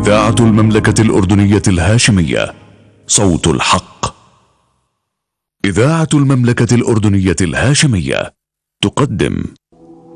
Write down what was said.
إذاعة المملكة الأردنية الهاشمية، صوت الحق. إذاعة المملكة الأردنية الهاشمية تقدم